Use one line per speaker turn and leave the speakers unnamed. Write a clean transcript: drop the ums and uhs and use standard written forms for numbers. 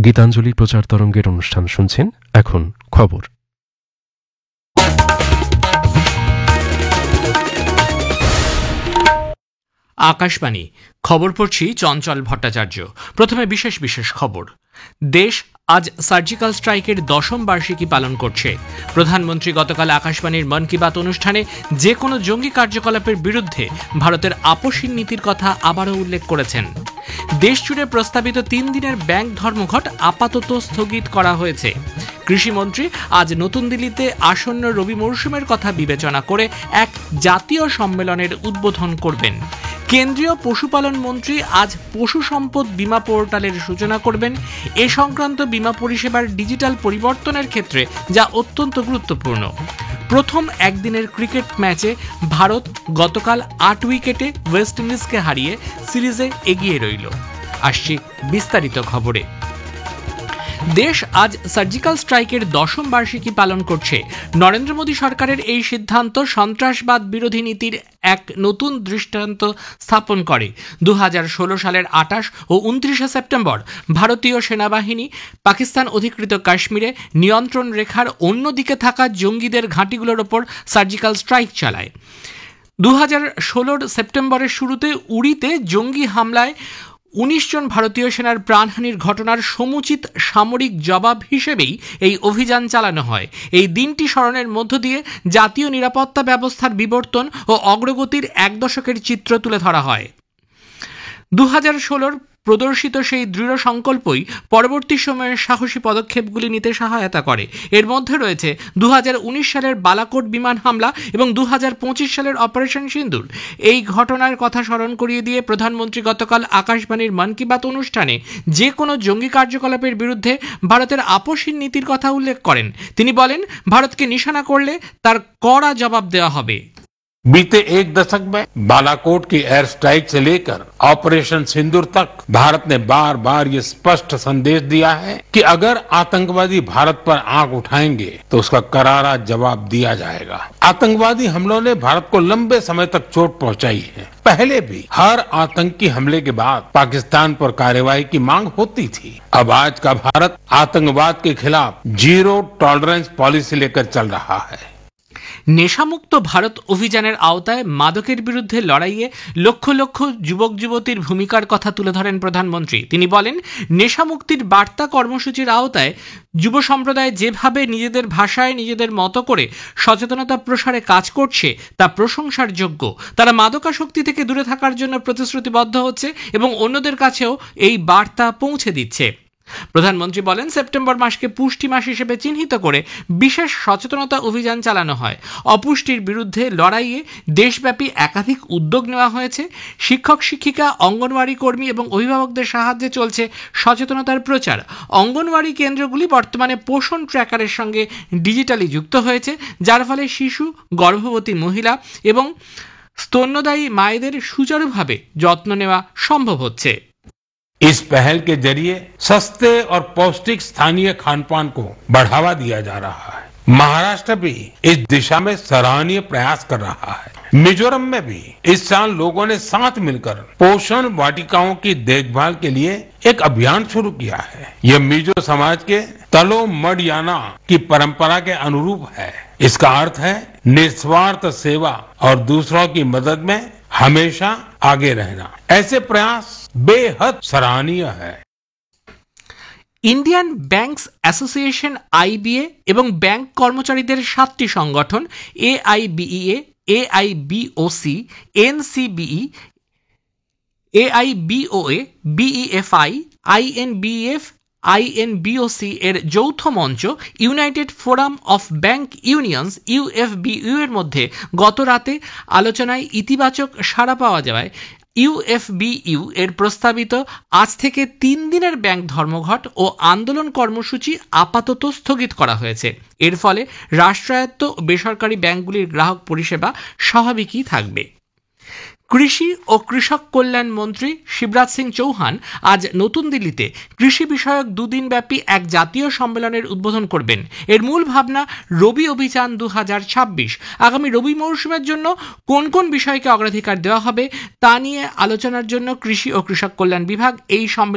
গীতাঞ্জলি প্রচার তরঙ্গের অনুষ্ঠান শুনছেন। এখন খবর।
আকাশবাণী খবর পড়ছি চঞ্চল ভট্টাচার্য। প্রথমে বিশেষ বিশেষ খবর। দেশ আজ সার্জিক্যাল স্ট্রাইকের 10ম বার্ষিকী পালন করছে। প্রধানমন্ত্রী গতকাল আকাশবাণীর মন কি বাত অনুষ্ঠানে যে কোনো জঙ্গি কার্যকলাপের বিরুদ্ধে ভারতের আপোষহীন নীতির কথা আবারও উল্লেখ করেছেন। দেশ জুড়ে প্রস্তাবিত 3 দিনের ব্যাংক ধর্মঘট আপাতত স্থগিত করা হয়েছে। কৃষিমন্ত্রী আজ নতুন দিল্লিতে আসন্ন রবি মৌসুমের কথা বিবেচনা করে এক জাতীয় সম্মেলনের উদ্বোধন করবেন। কেন্দ্রীয় পশুপালন মন্ত্রী আজ পশু সম্পদ বীমা পোর্টালের সূচনা করবেন। এ সংক্রান্ত বীমা পরিষেবার ডিজিটাল পরিবর্তনের ক্ষেত্রে যা অত্যন্ত গুরুত্বপূর্ণ। প্রথম একদিনের ক্রিকেট ম্যাচে ভারত গতকাল 8 উইকেটে ওয়েস্ট ইন্ডিজকে হারিয়ে সিরিজে এগিয়ে রইল। আসছি বিস্তারিত খবরে। দেশ আজ সার্জিক্যাল স্ট্রাইকের 10ম বার্ষিকী পালন করছে। নরেন্দ্র মোদী সরকারের এই সিদ্ধান্ত সন্ত্রাসবাদ বিরোধী নীতির এক নতুন দৃষ্টান্ত স্থাপন করে। 2016 সালের 28 ও 29 সেপ্টেম্বর ভারতীয় সেনাবাহিনী পাকিস্তান অধিকৃত কাশ্মীরে নিয়ন্ত্রণ রেখার অন্যদিকে থাকা জঙ্গিদের ঘাঁটিগুলোর ওপর সার্জিক্যাল স্ট্রাইক চালায়। 2016 সেপ্টেম্বরের শুরুতে উড়িতে জঙ্গি হামলায় 19 জন ভারতীয় সেনার প্রাণহানির ঘটনার সমুচিত সামরিক জবাব হিসেবেই এই অভিযান চালানো হয়। এই দিনটি স্মরণের মধ্য দিয়ে জাতীয় নিরাপত্তা ব্যবস্থার বিবর্তন ও অগ্রগতির এক দশকের চিত্র তুলে ধরা হয়। 2016 প্রদর্শিত সেই দৃঢ় সংকল্পই পরবর্তী সময়ের সাহসী পদক্ষেপগুলি নিতে সহায়তা করে। এর মধ্যে রয়েছে 2019 সালের বালাকোট বিমান হামলা এবং 2025 সালের অপারেশন সিন্দুর। এই ঘটনার কথা স্মরণ করিয়ে দিয়ে প্রধানমন্ত্রী গতকাল আকাশবাণীর মন কি বাত অনুষ্ঠানে যে কোনো জঙ্গি কার্যকলাপের বিরুদ্ধে ভারতের আপোষহীন নীতির কথা উল্লেখ করেন। তিনি বলেন, ভারতকে নিশানা করলে তার কড়া জবাব দেওয়া হবে।
बीते एक दशक में बालाकोट की एयर स्ट्राइक से लेकर ऑपरेशन सिंदूर तक भारत ने बार बार ये स्पष्ट संदेश दिया है कि अगर आतंकवादी भारत पर आंख उठाएंगे तो उसका करारा जवाब दिया जाएगा। आतंकवादी हमलों ने भारत को लंबे समय तक चोट पहुंचाई है। पहले भी हर आतंकी हमले के बाद पाकिस्तान पर कार्रवाई की मांग होती थी। अब आज का भारत आतंकवाद के खिलाफ जीरो टॉलरेंस पॉलिसी लेकर चल रहा है।
নেশামুক্ত ভারত অভিযানের আওতায় মাদকের বিরুদ্ধে লড়াইয়ে লক্ষ লক্ষ যুবক যুবতীর ভূমিকার কথা তুলে ধরেন প্রধানমন্ত্রী। তিনি বলেন, নেশামুক্তির বার্তা কর্মসূচির আওতায় যুব সম্প্রদায় যেভাবে নিজেদের ভাষায় নিজেদের মতো করে সচেতনতা প্রসারে কাজ করছে তা প্রশংসার যোগ্য। তারা মাদকাসক্তি থেকে দূরে থাকার জন্য প্রতিশ্রুতিবদ্ধ হচ্ছে এবং অন্যদের কাছেও এই বার্তা পৌঁছে দিচ্ছে। প্রধানমন্ত্রী বলেন, সেপ্টেম্বর মাসকে পুষ্টি মাস হিসেবে চিহ্নিত করে বিশেষ সচেতনতা অভিযান চালানো হয়। অপুষ্টির বিরুদ্ধে লড়াইয়ে দেশব্যাপী একাধিক উদ্যোগ নেওয়া হয়েছে। শিক্ষক শিক্ষিকা, অঙ্গনওয়াড়ি কর্মী এবং অভিভাবকদের সাহায্যে চলছে সচেতনতার প্রচার। অঙ্গনওয়াড়ি কেন্দ্রগুলি বর্তমানে পোষণ ট্র্যাকারের সঙ্গে ডিজিটালি যুক্ত হয়েছে, যার ফলে শিশু, গর্ভবতী মহিলা এবং স্তন্যদায়ী মায়েদের সুচারুভাবে যত্ন নেওয়া সম্ভব হচ্ছে।
इस पहल के जरिए सस्ते और पौष्टिक स्थानीय खान पान को बढ़ावा दिया जा रहा है। महाराष्ट्र भी इस दिशा में सराहनीय प्रयास कर रहा है। मिजोरम में भी इस साल लोगों ने साथ मिलकर पोषण वाटिकाओं की देखभाल के लिए एक अभियान शुरू किया है। यह मिजो समाज के तलो मडयाना की परंपरा के अनुरूप है। इसका अर्थ है निस्वार्थ सेवा और दूसरों की मदद में हमेशा आगे रहना। ऐसे प्रयास बेहद सराहनीय है।
ইন্ডিয়ান ব্যাংকস অ্যাসোসিয়েশন আইবিএ এবং ব্যাংক কর্মচারীদের 7টি সংগঠন এআইবিইএ, এআইবিওসি, এনসিবিই, এআইবিওএ, বিইএফআই, আইএনবিএফ, আইএনবিওসি এর যৌথ মঞ্চ United forum of bank unions ইউএফবিইউ এর মধ্যে গত রাতে আলোচনায় ইতিবাচক সাড়া পাওয়া যাওয়ায় ইউএফবিইউ এর প্রস্তাবিত আজ থেকে 3 দিনের ব্যাংক ধর্মঘট ও আন্দোলন কর্মসূচি আপাতত স্থগিত করা হয়েছে। এর ফলে রাষ্ট্রায়ত্ত ও বেসরকারি ব্যাংকগুলির গ্রাহক পরিষেবা স্বাভাবিকই থাকবে। কৃষি ও কৃষক কল্যাণ মন্ত্রী শিবরাজ সিং চৌহান আজ নতুন দিল্লিতে কৃষি বিষয়ক 2 দিনব্যাপী এক জাতীয় সম্মেলনের উদ্বোধন করবেন। এর মূল ভাবনা রবি অভিযান 2026। আগামী রবি মৌসুমের জন্য কোন কোন বিষয়কে অগ্রাধিকার দেওয়া হবে তা নিয়ে আলোচনার জন্য কৃষি ও কৃষক কল্যাণ বিভাগ এই সম্মেলন